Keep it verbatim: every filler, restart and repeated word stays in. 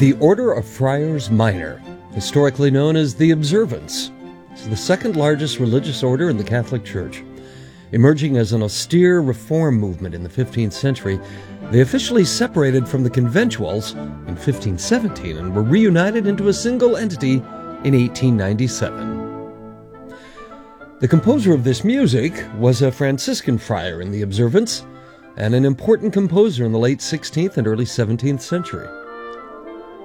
The Order of Friars Minor, historically known as the Observants, is the second largest religious order in the Catholic Church. Emerging as an austere reform movement in the fifteenth century, they officially separated from the conventuals in fifteen seventeen and were reunited into a single entity in eighteen ninety-seven. The composer of this music was a Franciscan friar in the Observants and an important composer in the late sixteenth and early seventeenth century.